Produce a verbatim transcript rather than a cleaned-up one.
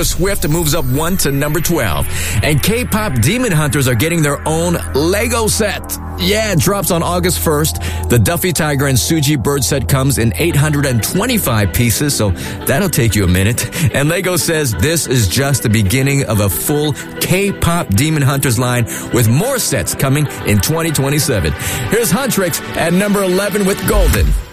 Swift moves up one to number twelve. And K-pop Demon Hunters are getting their own Lego set. Yeah, it drops on August first. The Duffy Tiger and Suji Bird set comes in eight hundred twenty-five pieces, so that'll take you a minute. And Lego says this is just the beginning of a full K-pop Demon Hunters line with more sets coming in twenty twenty-seven. Here's Huntrix at number eleven with Golden.